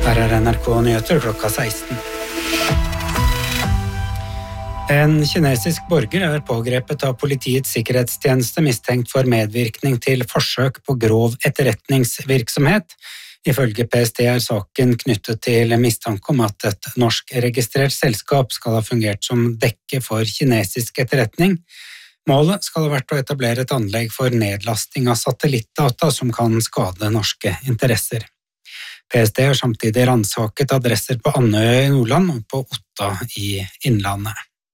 Her NRK Nyheter klokka 16. En kinesisk borger pågrepet av politiets sikkerhetstjeneste mistenkt for medvirkning til forsøk på grov etterretningsvirksomhet. Ifølge PST saken knyttet til mistanke om at et norsk-registrert selskap skal ha fungert som dekke for kinesisk etterretning. Målet skal ha vært å etablere et anlegg for nedlasting av satellittdata som kan skade norske interesser. PST har samtidig ransaket adresser på Andøya i Nordland og på Otta i Innlandet.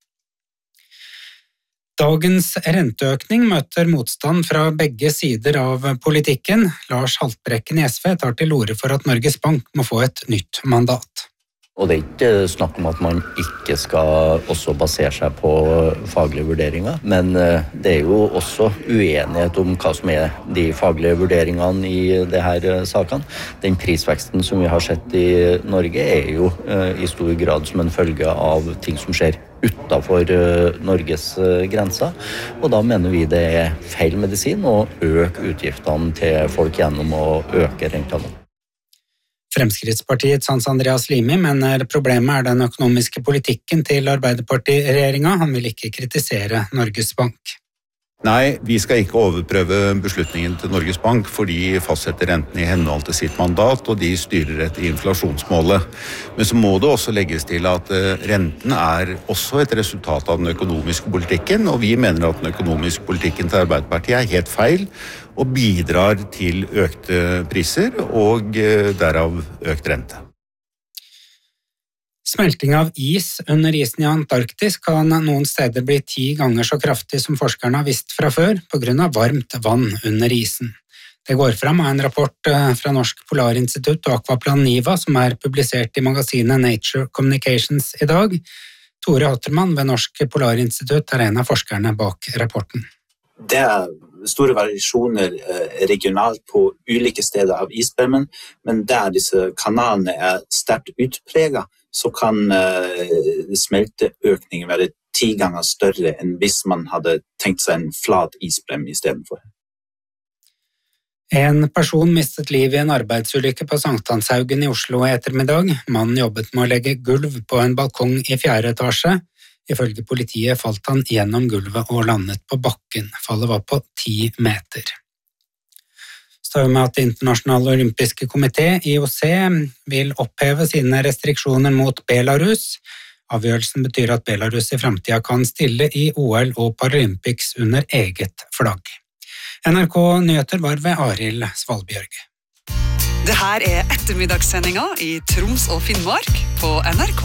Dagens renteøkning møter motstand fra begge sider av politikken. Lars Haltbrekken i SV tar til orde for at Norges Bank må få et nytt mandat. Og det ikke snakk om at man ikke skal også basere seg på faglige vurderinger, men det jo også uenighet om hva som de faglige vurderingene i de her sakene. Den prisveksten som vi har sett i Norge jo i stor grad som en følge av ting som skjer utenfor Norges grenser, og da mener vi det feil medisin å øke utgiftene til folk gjennom å øke rentene. Fremskrittspartiets Hans Andreas Limi mener problemet den økonomiske politikken til Arbeiderparti-regjeringen. Han vil ikke kritisere Norges Bank. Nei, vi skal ikke overprøve beslutningen til Norges Bank, for de fastsetter renten i henhold til sitt mandat, og de styrer etter inflasjonsmålet. Men så må det også legges til at renten også et resultat av den økonomiske politikken, og vi mener at den økonomiske politikken til Arbeiderpartiet helt feil, og bidrar til økte priser og derav økt rente. Smelting av is under isen i Antarktis kan noen steder bli 10 ganger så kraftig som forskerne har visst fra før, på grunn av varmt vann under isen. Det går fram av en rapport fra Norsk Polarinstitutt og Aquaplan Niva, som publisert i magasinet Nature Communications i dag. Tore Hattermann ved Norsk Polarinstitutt en av forskerne bak rapporten. Det store variasjoner regionalt på ulike steder av isbermen, men der disse kanalene sterkt utpreget, så kan smelteøkningen være 10 ganger større enn hvis man hadde tenkt seg en flat isbrem i stedet for. En person mistet livet i en arbeidsulykke på Sankthanshaugen i Oslo i ettermiddag. Mannen jobbet med å legge gulv på en balkong i 4. etasje. Ifølge politiet falt han gjennom gulvet og landet på bakken. Fallet var på 10 meter. Står med at Det internasjonale olympiske komité, IOC, vil oppheve sine restriksjoner mot Belarus. Avgjørelsen betyr at Belarus i fremtiden kan stille i OL og Paralympics under eget flagg. NRK Nyheter var ved Arild Svalbjørg. Det her ettermiddagssendinga i Troms og Finnmark på NRK.